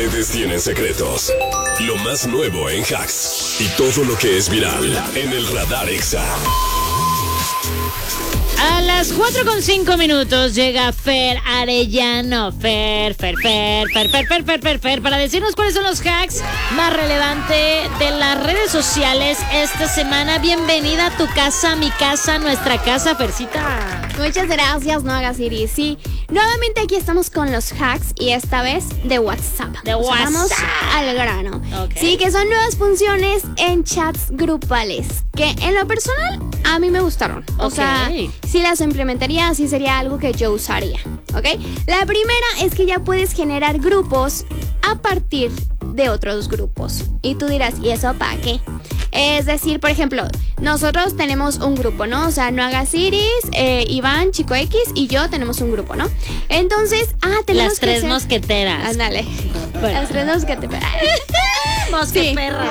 paredes tienen secretos. Lo más nuevo en hacks y todo lo que es viral en el Radar Exa. A las 4:05 llega Fer Arellano. Fer, para decirnos cuáles son los hacks más relevantes de las redes sociales esta semana. Bienvenida a tu casa, mi casa, nuestra casa, Fercita. Muchas gracias, no hagas Siri. Sí, nuevamente aquí estamos con los hacks y esta vez de WhatsApp. Vamos al grano. Okay. Sí, que son nuevas funciones en chats grupales que en lo personal a mí me gustaron. O sea, si las implementaría, sí sería algo que yo usaría. ¿Ok? La primera es que ya puedes generar grupos a partir de otros grupos. Y tú dirás, ¿y eso para qué? Es decir, por ejemplo, nosotros tenemos un grupo, ¿no? O sea, No Hagas Iris, Iván, Chico X y yo tenemos un grupo, ¿no? Entonces, tenemos las tres mosqueteras. Ándale. Bueno. Las tres mosqueteras. Mosqueperra.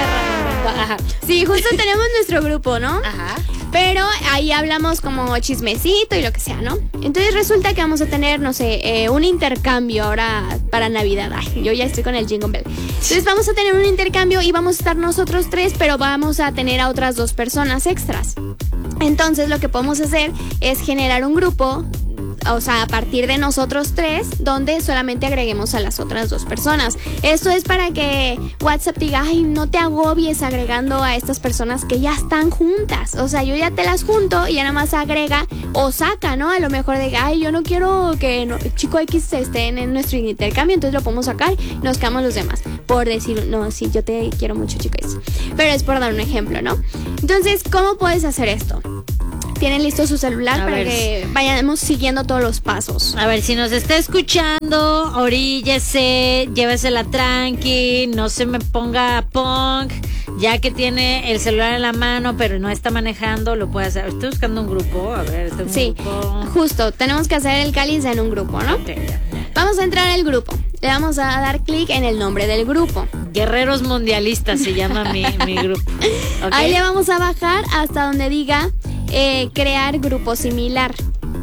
Ajá. Sí, justo tenemos nuestro grupo, ¿no? Ajá. Pero ahí hablamos como chismecito y lo que sea, ¿no? Entonces resulta que vamos a tener, no sé, un intercambio ahora para Navidad. Ay, yo ya estoy con el Jingle Bell. Entonces vamos a tener un intercambio y vamos a estar nosotros tres, pero vamos a tener a otras 2 personas extras. Entonces lo que podemos hacer es generar un grupo, o sea, a partir de nosotros 3, donde solamente agreguemos a las otras 2 personas. Esto es para que WhatsApp diga, ay, no te agobies agregando a estas personas que ya están juntas. O sea, yo ya te las junto y ya nada más agrega o saca, ¿no? A lo mejor de, ay, yo no quiero que Chico X estén en nuestro intercambio, entonces lo podemos sacar y nos quedamos los demás. Por decir, no, sí, yo te quiero mucho, Chico X. Pero es por dar un ejemplo, ¿no? Entonces, ¿cómo puedes hacer esto? Tienen listo su celular para que vayamos siguiendo todos los pasos. A ver, si nos está escuchando, oríllese, llévesela tranqui, no se me ponga punk, ya que tiene el celular en la mano, pero no está manejando, lo puede hacer. Estoy buscando un grupo, a ver, grupo. Justo, tenemos que hacer el cáliz en un grupo, ¿no? Okay, ya. Vamos a entrar al grupo. Le vamos a dar clic en el nombre del grupo. Guerreros Mundialistas se llama mi grupo. Okay. Ahí le vamos a bajar hasta donde diga crear grupo similar.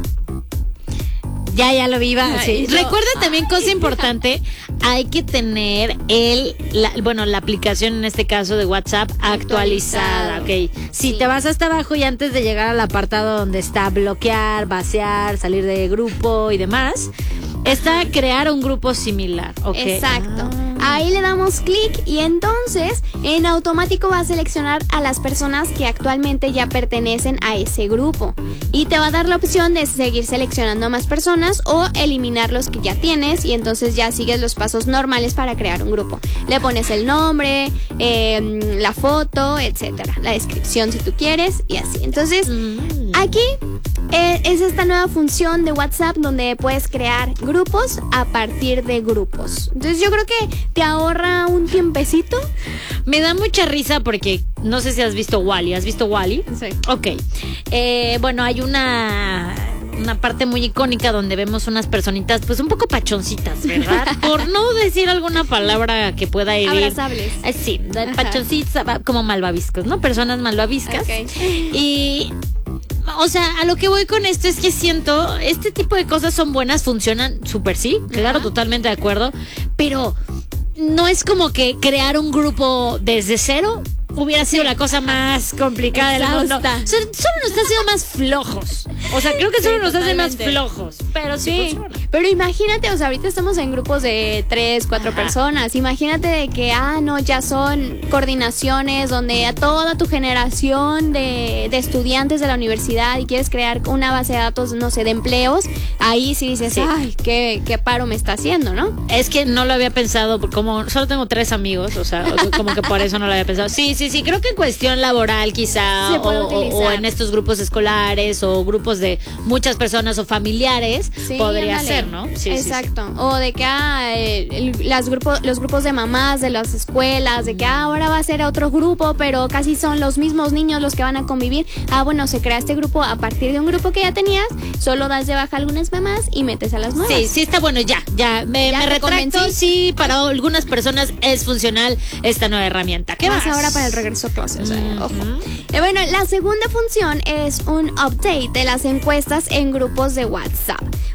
Ya lo vi. Sí. Recuerda también, cosa importante, hay que tener la aplicación, en este caso de WhatsApp, actualizada. Okay. Si te vas hasta abajo y antes de llegar al apartado donde está bloquear, vaciar, salir de grupo y demás, está crear un grupo similar. Okay. Exacto. Ahí le damos clic y entonces en automático va a seleccionar a las personas que actualmente ya pertenecen a ese grupo y te va a dar la opción de seguir seleccionando a más personas o eliminar los que ya tienes y entonces ya sigues los pasos normales para crear un grupo. Le pones el nombre, la foto, etcétera, la descripción si tú quieres y así. Entonces aquí es esta nueva función de WhatsApp donde puedes crear grupos a partir de grupos. Entonces yo creo que te ahorra un tiempecito. Me da mucha risa porque no sé si has visto Wall-E. ¿Has visto Wall-E? Sí. Ok. Bueno, hay una parte muy icónica donde vemos unas personitas pues un poco pachoncitas, ¿verdad? Por no decir alguna palabra que pueda herir. Abrazables. Sí, pachoncitas, como malvaviscos, ¿no? Personas malvaviscas. Okay. Y... o sea, a lo que voy con esto es que siento, este tipo de cosas son buenas, funcionan súper, sí, claro, totalmente de acuerdo, pero no es como que crear un grupo desde cero hubiera sido la cosa más complicada del mundo. Solo nos está haciendo más flojos. O sea, creo que solo nos hace más flojos. Pero sí. Pero imagínate, o sea, ahorita estamos en grupos de 3, 4 personas. Imagínate de que, ya son coordinaciones donde a toda tu generación de estudiantes de la universidad y quieres crear una base de datos, no sé, de empleos. Ahí sí dices, ay, qué paro me está haciendo, ¿no? Es que no lo había pensado, como solo tengo 3 amigos, o sea, como que por eso no lo había pensado. Sí, creo que en cuestión laboral quizá, o en estos grupos escolares, o grupos de muchas personas o familiares, podría ser, ¿no? Sí, exacto. O de que los grupos de mamás de las escuelas, de que ahora va a ser otro grupo, pero casi son los mismos niños los que van a convivir. Bueno, se crea este grupo a partir de un grupo que ya tenías, solo das de baja algunas mamás y metes a las nuevas. Sí, está bueno, ya me retracto. Sí, para algunas personas es funcional esta nueva herramienta. ¿Qué más ahora para el regreso a clases? Ojo. Bueno, la segunda función es un update de las encuestas en grupos de WhatsApp.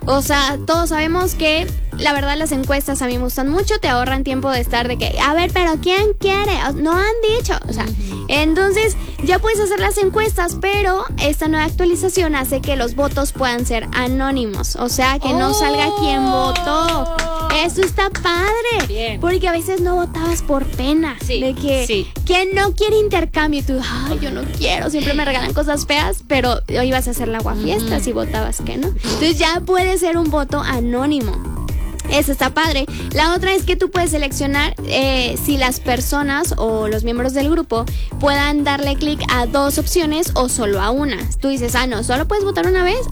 O sea, todos sabemos que la verdad las encuestas a mí me gustan mucho, te ahorran tiempo de estar de que, a ver, pero ¿quién quiere? No han dicho, o sea, entonces ya puedes hacer las encuestas, pero esta nueva actualización hace que los votos puedan ser anónimos, o sea, que no salga quién votó. Eso está padre. Bien. Porque a veces no votabas por pena. Sí, de que, sí. ¿quién no quiere intercambio? Y tú, ay, yo no quiero, siempre me regalan cosas feas, pero hoy ibas a hacer la aguafiestas y votabas que no. Entonces ya puede ser un voto anónimo. Eso está padre. La otra es que tú puedes seleccionar si las personas o los miembros del grupo puedan darle clic a 2 opciones o solo a una. Tú dices, no, solo puedes votar una vez.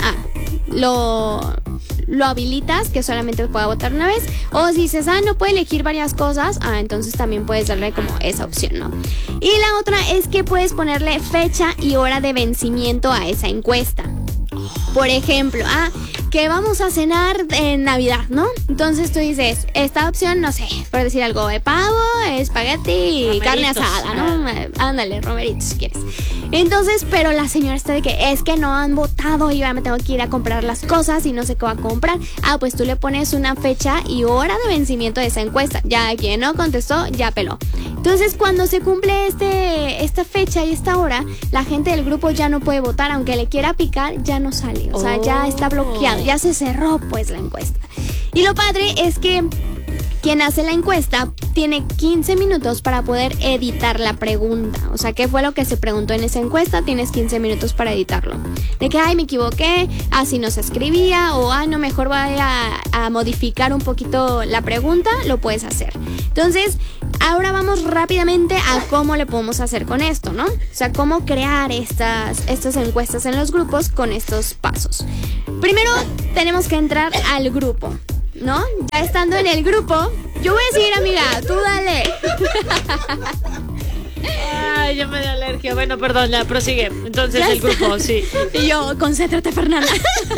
Lo habilitas que solamente pueda votar una vez. O si dices, no puede elegir varias cosas, entonces también puedes darle como esa opción, ¿no? Y la otra es que puedes ponerle fecha y hora de vencimiento a esa encuesta. Por ejemplo, que vamos a cenar en Navidad, ¿no? Entonces tú dices, esta opción, no sé, por decir algo, de pavo, espagueti y romeritos, carne asada, ¿no? Ándale, romeritos si quieres. Entonces, pero la señora está de que es que no han votado y ya me tengo que ir a comprar las cosas y no sé qué va a comprar. Pues tú le pones una fecha y hora de vencimiento de esa encuesta. Ya quien no contestó, ya peló. Entonces, cuando se cumple esta fecha y esta hora, la gente del grupo ya no puede votar, aunque le quiera picar, ya no sale. O sea, ya está bloqueado, ya se cerró pues la encuesta. Y lo padre es que quien hace la encuesta tiene 15 minutos para poder editar la pregunta. O sea, ¿qué fue lo que se preguntó en esa encuesta? Tienes 15 minutos para editarlo. De que, me equivoqué, así no se escribía, o, no, mejor voy a modificar un poquito la pregunta, lo puedes hacer. Entonces, ahora vamos rápidamente a cómo le podemos hacer con esto, ¿no? O sea, cómo crear estas encuestas en los grupos con estos pasos. Primero, tenemos que entrar al grupo, ¿no? Ya estando en el grupo, yo voy a seguir, amiga, tú dale. Ya me dio alergia. Bueno, perdón, ya prosigue. Entonces el grupo, sí. Y yo, concéntrate, Fernanda.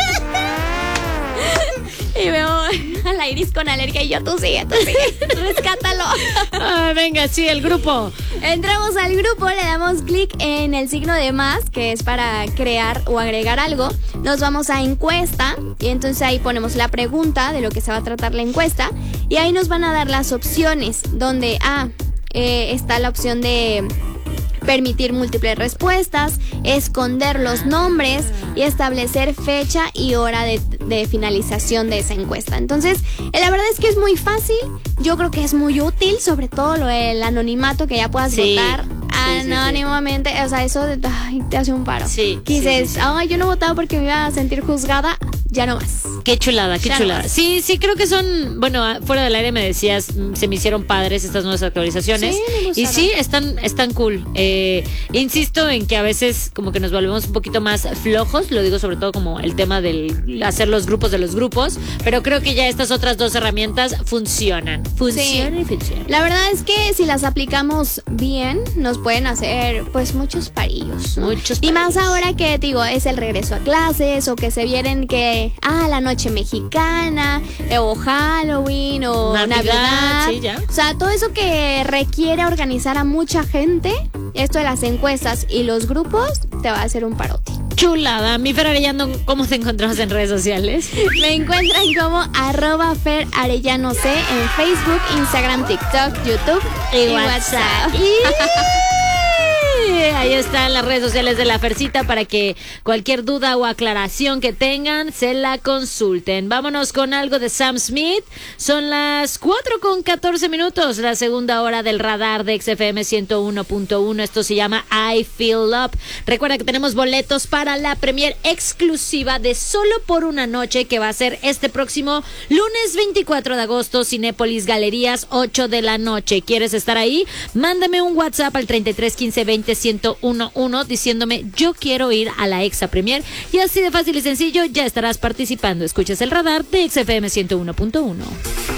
Y veo a la Iris con alergia y yo, tú sigue, rescátalo. Venga, sí, el grupo. Entramos al grupo, le damos clic en el signo de más, que es para crear o agregar algo. Nos vamos a encuesta y entonces ahí ponemos la pregunta de lo que se va a tratar la encuesta. Y ahí nos van a dar las opciones, donde está la opción de permitir múltiples respuestas, esconder los nombres y establecer fecha y hora de finalización de esa encuesta. Entonces, la verdad es que es muy fácil. Yo creo que es muy útil, sobre todo lo del anonimato, que ya puedas votar anónimamente. Sí. O sea, eso te hace un paro. Sí. Dices, yo no votaba porque me iba a sentir juzgada. Ya no más. Qué chulada, qué chulada. Sí, creo que son, bueno, fuera del aire me decías, se me hicieron padres estas nuevas actualizaciones. Sí, y sí, están cool. Insisto en que a veces como que nos volvemos un poquito más flojos, lo digo sobre todo como el tema del hacer los grupos de los grupos, pero creo que ya estas otras 2 herramientas funcionan. Funcionan y funcionan. La verdad es que si las aplicamos bien, nos pueden hacer pues muchos parillos, ¿no? Y más ahora que, digo, es el regreso a clases o que se vienen que la noche mexicana, o Halloween, o Navidad. Sí, ya. O sea, todo eso que requiere organizar a mucha gente, esto de las encuestas y los grupos, te va a hacer un parote. Chulada. Mi Fer Arellano, ¿cómo te encontramos en redes sociales? Me encuentran como @FerArellanoC en Facebook, Instagram, TikTok, YouTube y WhatsApp. Ahí están las redes sociales de la Fercita para que cualquier duda o aclaración que tengan se la consulten. Vámonos con algo de Sam Smith. Son las 4:14, la segunda hora del radar de XFM 101.1. Esto se llama I Feel Love. Recuerda que tenemos boletos para la premier exclusiva de Solo por una Noche, que va a ser este próximo lunes 24 de agosto, Cinépolis Galerías, 8 de la noche. ¿Quieres estar ahí? Mándame un WhatsApp al 33 15 20 1011 diciéndome yo quiero ir a la Exa Premier, y así de fácil y sencillo ya estarás participando. Escuchas el radar de XFM 101.1.